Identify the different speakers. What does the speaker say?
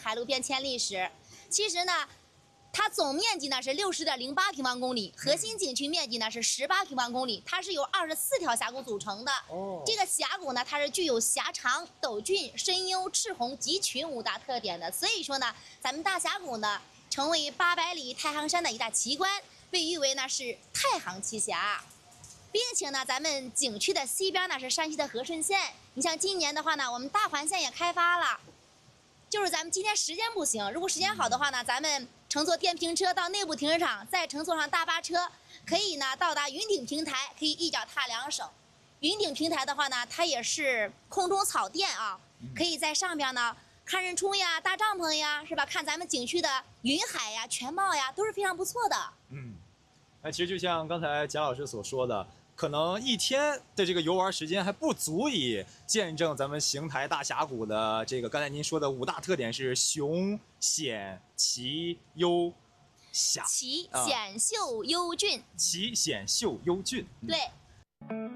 Speaker 1: 海陆变迁历史。其实呢，它总面积呢是60.08平方公里，核心景区面积呢是18平方公里，它是由24条峡谷组成的。这个峡谷呢，它是具有狭长、陡峻、深幽、赤红、急群5大特点的。所以说呢，咱们大峡谷呢，成为800里太行山的一大奇观，被誉为呢是太行奇峡。并且呢，咱们景区的西边呢是山西的和顺县。你像今年的话呢，我们大环线也开发了。就是咱们今天时间不行，如果时间好的话呢，咱们乘坐电瓶车到内部停车场，再乘坐上大巴车，可以呢到达云顶平台，可以一脚踏2省。云顶平台的话呢，它也是空中草甸啊，可以在上边呢看日出呀、搭帐篷呀，是吧？看咱们景区的云海呀、全貌呀，都是非常不错的。
Speaker 2: 那其实就像刚才贾老师所说的，可能一天的这个游玩时间还不足以见证咱们邢台大峡谷的这个刚才您说的5大特点是雄、险、奇、幽、峡。
Speaker 1: 奇、险、秀、幽、峻。
Speaker 2: 奇、险、秀、幽、峻。
Speaker 1: 对。